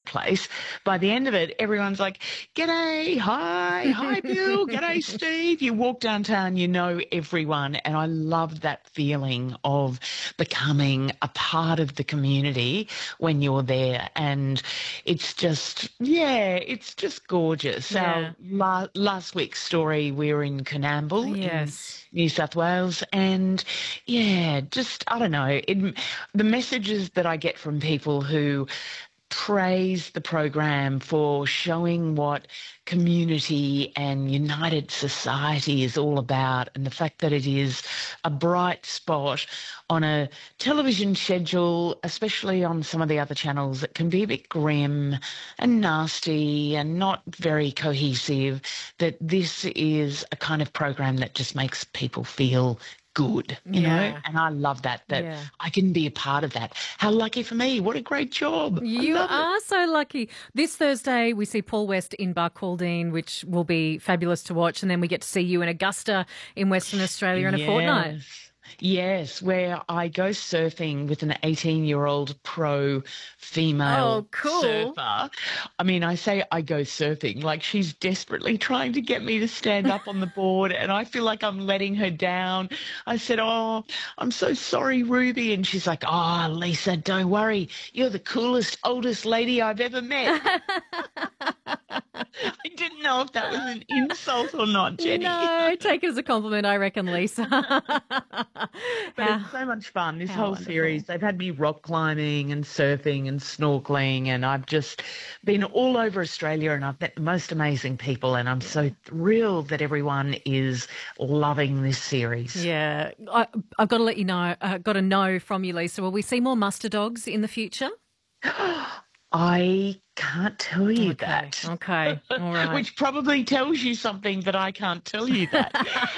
place. By the end of it, everyone's like, "G'day, hi Bill, g'day Steve." You walk downtown, you know everyone, and I love that feeling of becoming a part of the community when you're there, and it's just, yeah, it's just gorgeous. Yeah. Our last week's story, we were in Coonamble in Yes. New South Wales, and yeah, just, I don't know, the messages that I get from people who praise the program for showing what community and united society is all about, and the fact that it is a bright spot on a television schedule, especially on some of the other channels that can be a bit grim and nasty and not very cohesive, that this is a kind of program that just makes people feel good, you know, Yeah. and I love that Yeah. I can be a part of that. How lucky for me. What a great job. I You love it. are so lucky. This Thursday, we see Paul West in Barcaldine, which will be fabulous to watch. And then we get to see you in Augusta in Western Australia in a fortnight. Yes, where I go surfing with an 18-year-old pro Oh, female cool. surfer. I mean, I say I go surfing like she's desperately trying to get me to stand up on the board, and I feel like I'm letting her down. I said, "Oh, I'm so sorry, Ruby." And she's like, "Oh, Lisa, don't worry. You're the coolest, oldest lady I've ever met." I didn't know if that was an insult or not, Jenny. No, take it as a compliment, I reckon, Lisa. But How, it's so much fun, this how whole wonderful. series. They've had me rock climbing and surfing and snorkeling, and I've just been all over Australia, and I've met the most amazing people, and I'm so thrilled that everyone is loving this series. Yeah, I've got to let you know, got to know from you, Lisa. Will we see more muster dogs in the future? I can't tell you Okay, that. okay, all right. Which probably tells you something that I can't tell you that.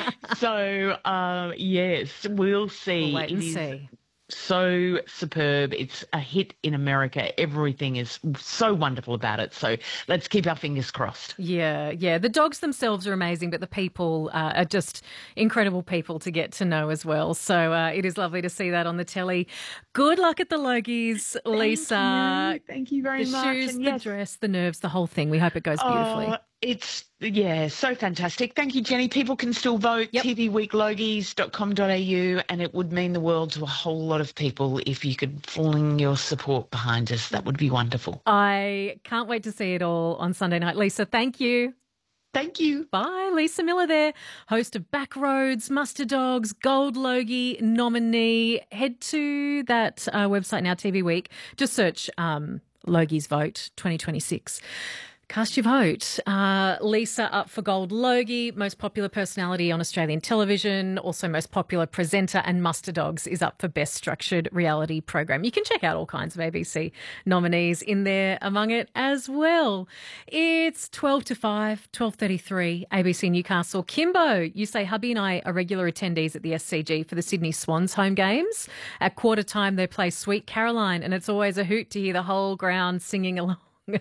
So, yes, we'll We'll see. wait It and is see. so superb. It's a hit in America. Everything is so wonderful about it. So let's keep our fingers crossed. Yeah, yeah. The dogs themselves are amazing, but the people are just incredible people to get to know as well. So it is lovely to see that on the telly. Good luck at the Logies, Thank Lisa. you. Thank you very The much. shoes, And the yes, dress, the nerves, the whole thing. We hope it goes oh, beautifully. it's, yeah, so fantastic. Thank you, Jenny. People can still vote, Yep. tvweeklogies.com.au, and it would mean the world to a whole lot of people if you could fling your support behind us. That would be wonderful. I can't wait to see it all on Sunday night. Lisa, thank you. Thank you. Bye. Lisa Miller there, host of Backroads, Muster Dogs, Gold Logie nominee. Head to that website now, TV Week. Just search Logie's Vote 2026. Cast your vote. Lisa up for Gold Logie, most popular personality on Australian television, also most popular presenter, and Muster Dogs is up for best structured reality program. You can check out all kinds of ABC nominees in there among it as well. It's 12 to 5, 12:33, ABC Newcastle. Kimbo, you say hubby and I are regular attendees at the SCG for the Sydney Swans home games. At quarter time, they play Sweet Caroline, and it's always a hoot to hear the whole ground singing along.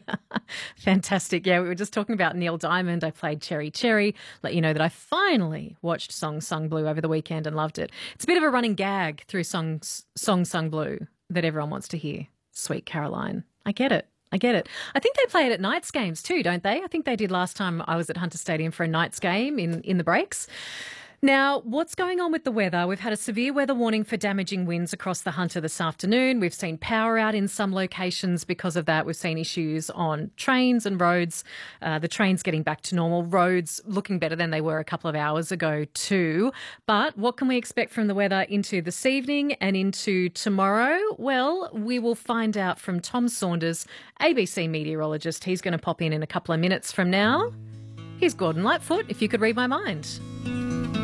Fantastic. Yeah, we were just talking about Neil Diamond. I played Cherry Cherry. Let you know that I finally watched Song Sung Blue over the weekend and loved it. It's a bit of a running gag through Song Sung Blue that everyone wants to hear. Sweet Caroline. I get it. I get it. I think they play it at Knights games too, don't they? I think they did last time I was at Hunter Stadium for a Knights game in the breaks. Now, what's going on with the weather? We've had a severe weather warning for damaging winds across the Hunter this afternoon. We've seen power out in some locations because of that. We've seen issues on trains and roads. The trains getting back to normal. Roads looking better than they were a couple of hours ago too. But what can we expect from the weather into this evening and into tomorrow? Well, we will find out from Tom Saunders, ABC meteorologist. He's going to pop in a couple of minutes from now. Here's Gordon Lightfoot, if you could read my mind.